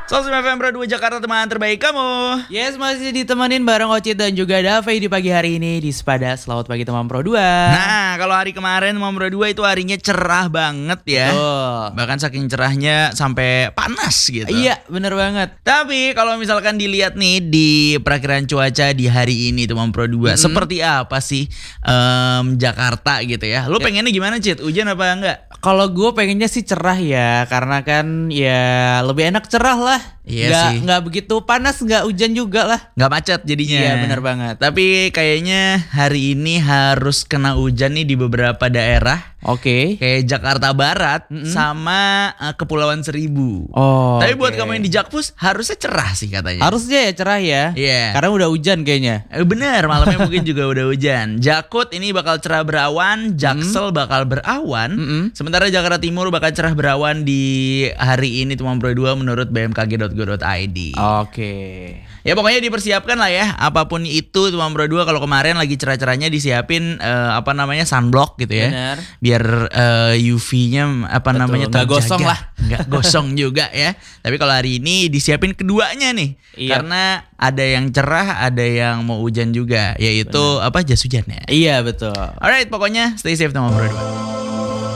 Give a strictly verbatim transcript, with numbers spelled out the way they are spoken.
seratus lima F M Pro dua Jakarta, teman terbaik kamu. Yes, masih ditemenin bareng Ocit dan juga Dave di pagi hari ini di Sepada. Selamat pagi teman Pro dua. Nah, kalau hari kemarin teman Pro dua itu harinya cerah banget ya. Betul. Bahkan saking cerahnya sampai panas gitu. Iya, bener banget. Tapi kalau misalkan dilihat nih di perakiraan cuaca di hari ini teman Pro dua, Mm-hmm. seperti apa sih em, Jakarta gitu ya? Lu Ya. pengennya gimana, Cit? Hujan apa enggak? Kalau gue pengennya sih cerah ya, karena kan ya lebih enak cerah lah. Iya nggak, sih. nggak begitu panas, nggak hujan juga lah. Nggak macet jadinya. Iya, bener banget. Tapi kayaknya hari ini harus kena hujan nih di beberapa daerah. Oke. Kayak Jakarta Barat Mm-mm. sama uh, Kepulauan Seribu. Oh. Tapi buat oke. kamu yang di Jakpus harusnya cerah sih katanya. Harusnya ya cerah ya. Iya. Karena udah hujan kayaknya. Eh, bener, malamnya mungkin juga udah hujan. Jakut ini bakal cerah berawan, Jaksel bakal berawan. Mm-mm. Sementara Jakarta Timur bakal cerah berawan di hari ini teman Pro dua menurut b m k g dot go dot i d. Oke. Ya pokoknya dipersiapkan lah ya, apapun itu teman Pro dua. Kalau kemarin lagi cerah-cerahnya disiapin eh, apa namanya sunblock gitu ya. Benar. Biar eh, U V-nya apa Betul, namanya nggak terjaga. gosong lah. Nggak gosong juga ya. Tapi kalau hari ini disiapin keduanya nih. Iya. Karena ada yang cerah, ada yang mau hujan juga, yaitu apa jas hujannya. Iya, betul. Alright, pokoknya stay safe teman Pro dua.